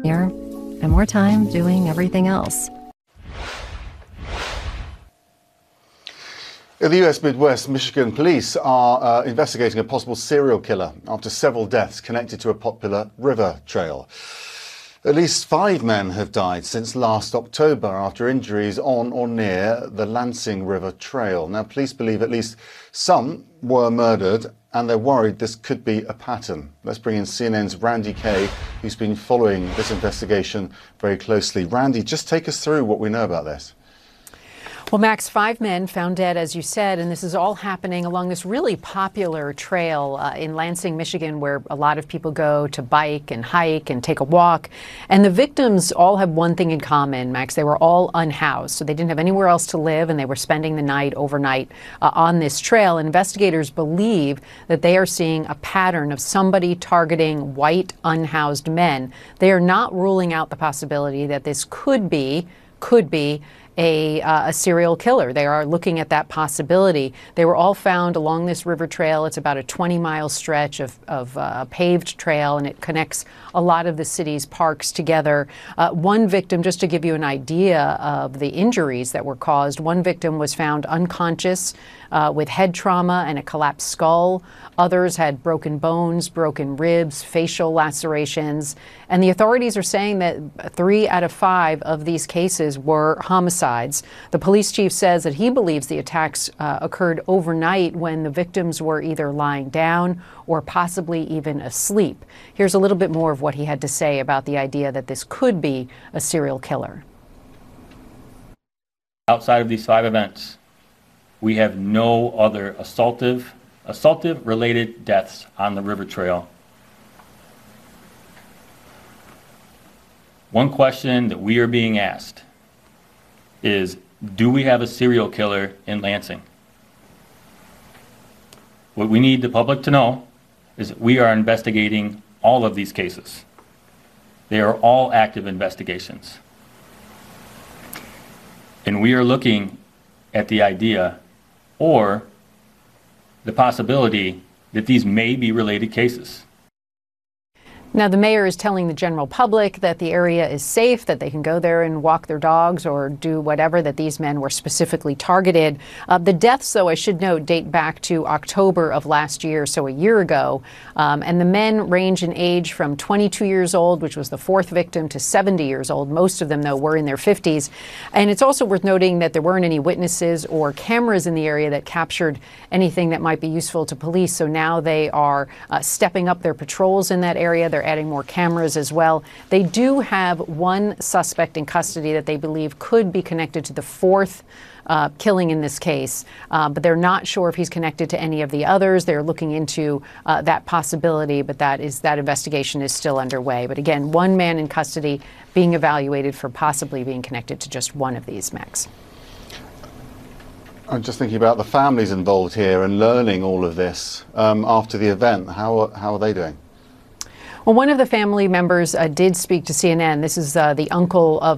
here and more time doing everything else. In the US Midwest, Michigan police are investigating a possible serial killer after several deaths connected to a popular river trail. At least 5 men have died since last October after injuries on or near the Lansing River Trail. Now, police believe at least some were murdered, and they're worried this could be a pattern. Let's bring in CNN's Randy Kay, who's been following this investigation very closely. Randy, just take us through what we know about this. Well, Max, 5 men found dead, as you said, and this is all happening along this really popular trail in Lansing, Michigan, where a lot of people go to bike and hike and take a walk. And the victims all have one thing in common, Max. They were all unhoused, so they didn't have anywhere else to live, and they were spending the night overnight on this trail. Investigators believe that they are seeing a pattern of somebody targeting white, unhoused men. They are not ruling out the possibility that this could be a serial killer. They are looking at that possibility. They were all found along this river trail. It's about a 20-mile stretch of a paved trail, and it connects a lot of the city's parks together. One victim, just to give you an idea of the injuries that were caused, one victim was found unconscious with head trauma and a collapsed skull. Others had broken bones, broken ribs, facial lacerations. And the authorities are saying that 3 out of 5 of these cases were homicides. The police chief says that he believes the attacks occurred overnight when the victims were either lying down or possibly even asleep. Here's a little bit more of what he had to say about the idea that this could be a serial killer. Outside of these 5 events, we have no other assaultive-related deaths on the river trail. One question that we are being asked is, do we have a serial killer in Lansing? What we need the public to know is that we are investigating all of these cases. They are all active investigations. And we are looking at the idea or the possibility that these may be related cases. Now, the mayor is telling the general public that the area is safe, that they can go there and walk their dogs or do whatever, that these men were specifically targeted. The deaths, though, I should note, date back to October of last year, so a year ago. And the men range in age from 22 years old, which was the 4th victim, to 70 years old. Most of them, though, were in their 50s. And it's also worth noting that there weren't any witnesses or cameras in the area that captured anything that might be useful to police. So now they are stepping up their patrols in that area. They're adding more cameras as well. They do have one suspect in custody that they believe could be connected to the 4th killing in this case, but they're not sure if he's connected to any of the others. They're looking into that possibility, but that investigation is still underway. But again, one man in custody being evaluated for possibly being connected to just one of these, Max. I'm just thinking about the families involved here and learning all of this after the event. How are they doing? Well, one of the family members did speak to CNN. This is the uncle of